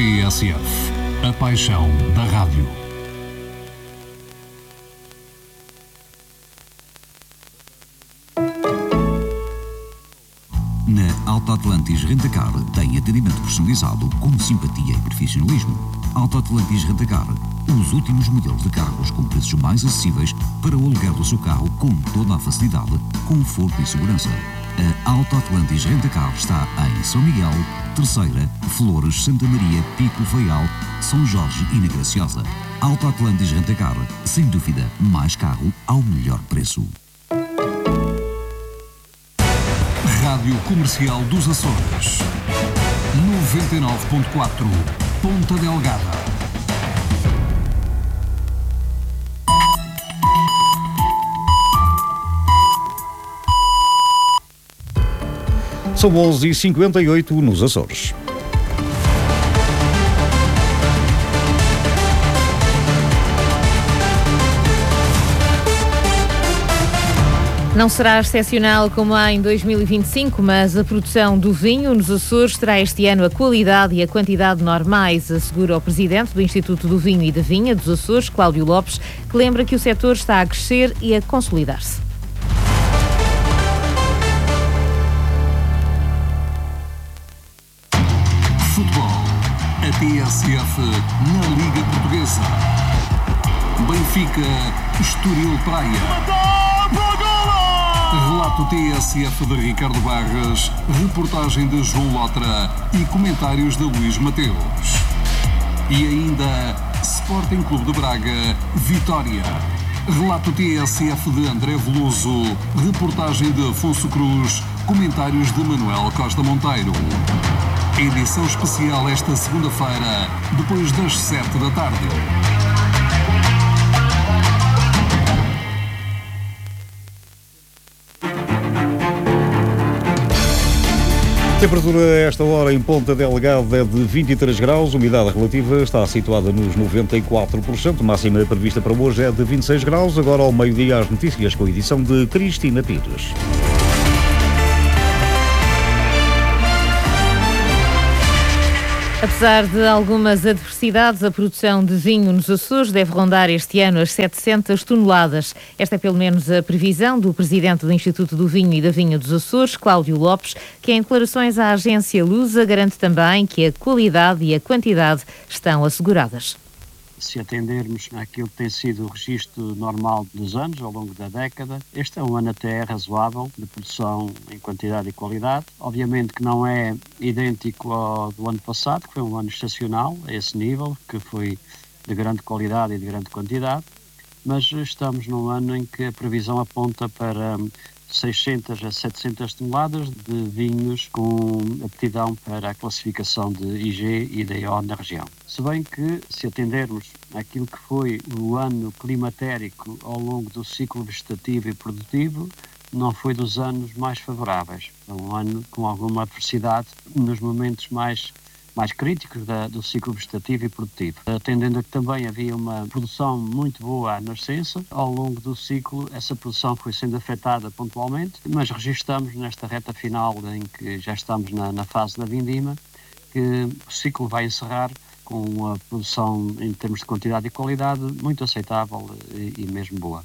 TSF, a paixão da rádio. Na Alta Atlantis Rentacar tem atendimento personalizado com simpatia e profissionalismo. Alta Atlantis Rentacar, os últimos modelos de carros com preços mais acessíveis para o aluguer do seu carro com toda a facilidade, conforto e segurança. A Alta Atlantis Rentacar está em São Miguel, Terceira, Flores, Santa Maria, Pico, Faial, São Jorge e na Graciosa. Alta Atlantis Rentacar, sem dúvida, mais carro ao melhor preço. Rádio Comercial dos Açores, 99.4, Ponta Delgada. São 11h58 nos Açores. Não será excepcional como há em 2025, mas a produção do vinho nos Açores terá este ano a qualidade e a quantidade normais, assegura o presidente do Instituto do Vinho e da Vinha dos Açores, Cláudio Lopes, que lembra que o setor está a crescer e a consolidar-se. Futebol, a TSF na Liga Portuguesa. Benfica, Estoril Praia. Relato TSF de Ricardo Barras, reportagem de João Lotra e comentários de Luís Mateus. E ainda Sporting Clube de Braga, Vitória. Relato TSF de André Veloso, reportagem de Afonso Cruz, comentários de Manuel Costa Monteiro. Edição especial esta segunda-feira, depois das 7 da tarde. Temperatura a esta hora em Ponta Delgada é de 23 graus, umidade relativa está situada nos 94%, máxima prevista para hoje é de 26 graus. Agora ao meio-dia as notícias com a edição de Cristina Pires. Apesar de algumas adversidades, a produção de vinho nos Açores deve rondar este ano as 700 toneladas. Esta é pelo menos a previsão do presidente do Instituto do Vinho e da Vinha dos Açores, Cláudio Lopes, que em declarações à agência Lusa garante também que a qualidade e a quantidade estão asseguradas. Se atendermos àquilo que tem sido o registro normal dos anos, ao longo da década, este é um ano até razoável de produção em quantidade e qualidade. Obviamente que não é idêntico ao do ano passado, que foi um ano excepcional, a esse nível, que foi de grande qualidade e de grande quantidade, mas estamos num ano em que a previsão aponta para 600 a 700 toneladas de vinhos com aptidão para a classificação de IG e DO na região. Se bem que, se atendermos àquilo que foi o ano climatérico ao longo do ciclo vegetativo e produtivo, não foi dos anos mais favoráveis. É um ano com alguma adversidade nos momentos mais críticos do ciclo vegetativo e produtivo. Atendendo a que também havia uma produção muito boa à nascença, ao longo do ciclo essa produção foi sendo afetada pontualmente, mas registramos nesta reta final em que já estamos na fase da vindima, que o ciclo vai encerrar com uma produção em termos de quantidade e qualidade muito aceitável e mesmo boa.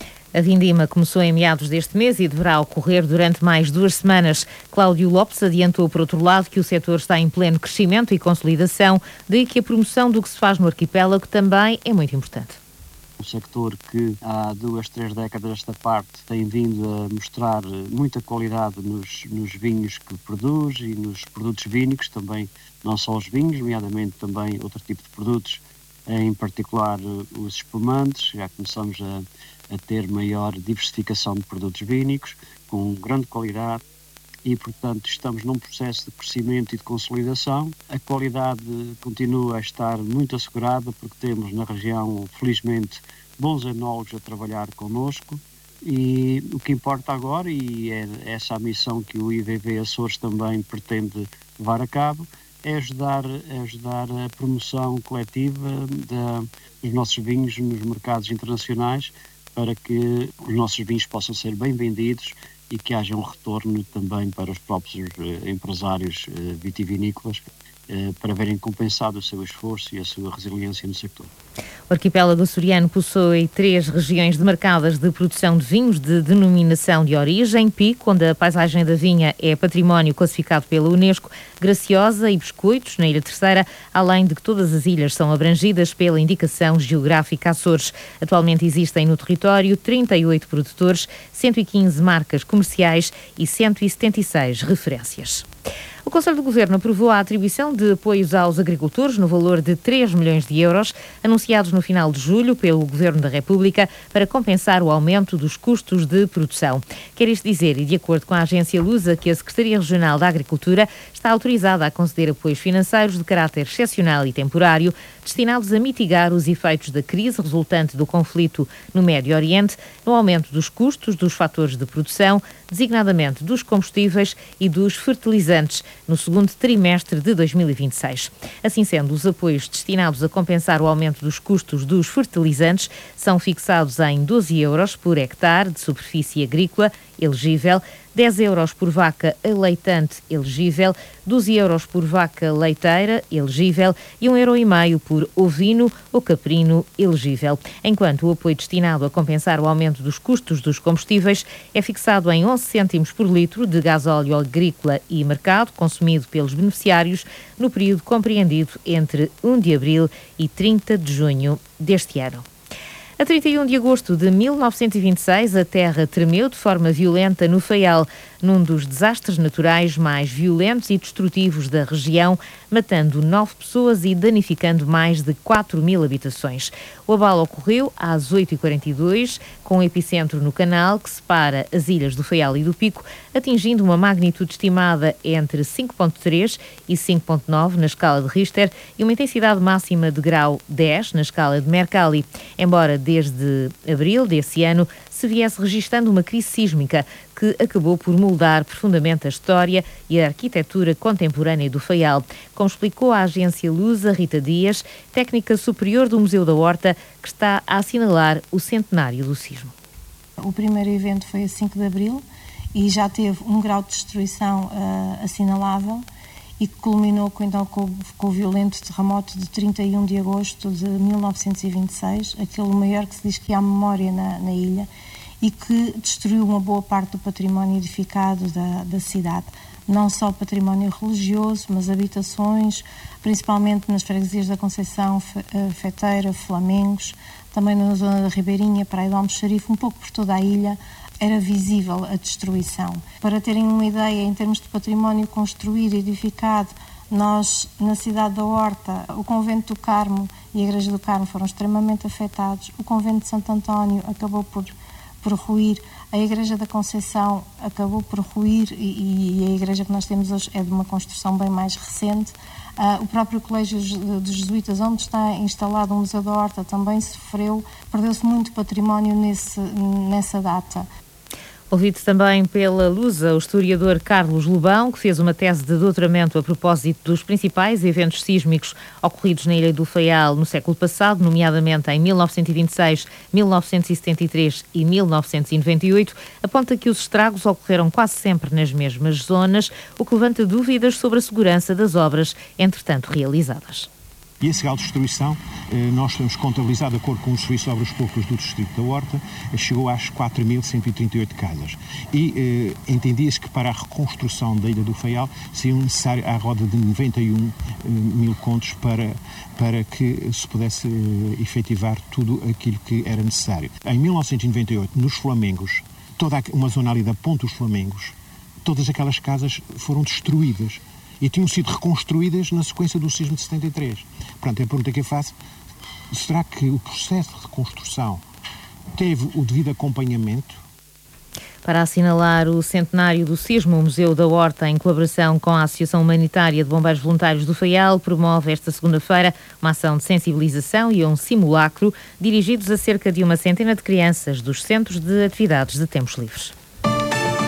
A vindima começou em meados deste mês e deverá ocorrer durante mais 2 semanas. Cláudio Lopes adiantou, por outro lado, que o setor está em pleno crescimento e consolidação, daí que a promoção do que se faz no arquipélago também é muito importante. Um sector que há 2, 3 décadas esta parte tem vindo a mostrar muita qualidade nos vinhos que produz e nos produtos vínicos, também não só os vinhos, nomeadamente também outro tipo de produtos, em particular os espumantes. Já começamos a ter maior diversificação de produtos vínicos, com grande qualidade e, portanto, estamos num processo de crescimento e de consolidação. A qualidade continua a estar muito assegurada porque temos na região, felizmente, bons enólogos a trabalhar connosco e o que importa agora, e é essa a missão que o IVV Açores também pretende levar a cabo, é ajudar a promoção coletiva dos nossos vinhos nos mercados internacionais, para que os nossos vinhos possam ser bem vendidos e que haja um retorno também para os próprios empresários vitivinícolas para verem compensado o seu esforço e a sua resiliência no sector. O arquipélago açoriano possui 3 regiões demarcadas de produção de vinhos de denominação de origem: Pico, onde a paisagem da vinha é património classificado pela Unesco, Graciosa e Biscoitos, na Ilha Terceira, além de que todas as ilhas são abrangidas pela indicação geográfica Açores. Atualmente existem no território 38 produtores, 115 marcas comerciais e 176 referências. O Conselho de Governo aprovou a atribuição de apoios aos agricultores no valor de 3 milhões de euros, anunciados no final de julho pelo Governo da República, para compensar o aumento dos custos de produção. Quer isto dizer, e de acordo com a agência Lusa, que a Secretaria Regional da Agricultura está autorizada a conceder apoios financeiros de caráter excepcional e temporário, destinados a mitigar os efeitos da crise resultante do conflito no Médio Oriente, no aumento dos custos dos fatores de produção, designadamente dos combustíveis e dos fertilizantes, no segundo trimestre de 2026. Assim sendo, os apoios destinados a compensar o aumento dos custos dos fertilizantes são fixados em 12 euros por hectare de superfície agrícola elegível, 10 euros por vaca leitante elegível, 12 euros por vaca leiteira elegível e 1,5 € por ovino ou caprino elegível. Enquanto o apoio destinado a compensar o aumento dos custos dos combustíveis é fixado em 11 cêntimos por litro de gasóleo agrícola e mercado consumido pelos beneficiários no período compreendido entre 1 de abril e 30 de junho deste ano. A 31 de agosto de 1926, a terra tremeu de forma violenta no Faial, num dos desastres naturais mais violentos e destrutivos da região, matando 9 pessoas e danificando mais de 4.000 habitações. O abalo ocorreu às 8h42, com o epicentro no canal que separa as ilhas do Faial e do Pico, atingindo uma magnitude estimada entre 5.3 e 5.9 na escala de Richter e uma intensidade máxima de grau 10 na escala de Mercalli. Embora desde abril desse ano se viesse registando uma crise sísmica que acabou por moldar profundamente a história e a arquitetura contemporânea do Faial, como explicou a agência Lusa Rita Dias, técnica superior do Museu da Horta, que está a assinalar o centenário do sismo. O primeiro evento foi a 5 de abril e já teve um grau de destruição assinalável e que culminou com o violento terremoto de 31 de agosto de 1926, aquele maior que se diz que há memória na ilha, e que destruiu uma boa parte do património edificado da cidade. Não só património religioso, mas habitações, principalmente nas freguesias da Conceição, Feteira, Flamengos, também na zona da Ribeirinha, Praia do Almoxarife, um pouco por toda a ilha, era visível a destruição. Para terem uma ideia, em termos de património construído e edificado, nós, na cidade da Horta, o Convento do Carmo e a Igreja do Carmo foram extremamente afetados, o Convento de Santo António acabou por ruir, a Igreja da Conceição acabou por ruir e a igreja que nós temos hoje é de uma construção bem mais recente. O próprio Colégio dos Jesuítas, onde está instalado o Museu da Horta, também sofreu, perdeu-se muito património nessa data. Ouvido também pela Lusa o historiador Carlos Lobão, que fez uma tese de doutoramento a propósito dos principais eventos sísmicos ocorridos na Ilha do Faial no século passado, nomeadamente em 1926, 1973 e 1998, aponta que os estragos ocorreram quase sempre nas mesmas zonas, o que levanta dúvidas sobre a segurança das obras, entretanto realizadas. E esse grau de destruição, nós temos contabilizado, de acordo com o Serviço de Obras Públicas do Distrito da Horta, chegou às 4.138 casas. E entendia-se que para a reconstrução da Ilha do Faial seria necessário à roda de 91 mil contos para que se pudesse efetivar tudo aquilo que era necessário. Em 1998, nos Flamengos, toda uma zona ali da Ponte dos Flamengos, todas aquelas casas foram destruídas e tinham sido reconstruídas na sequência do sismo de 73. Portanto, a pergunta que eu faço, será que o processo de reconstrução teve o devido acompanhamento? Para assinalar o centenário do sismo, o Museu da Horta, em colaboração com a Associação Humanitária de Bombeiros Voluntários do Faial, promove esta segunda-feira uma ação de sensibilização e um simulacro dirigidos a cerca de 100 de crianças dos Centros de Atividades de Tempos Livres.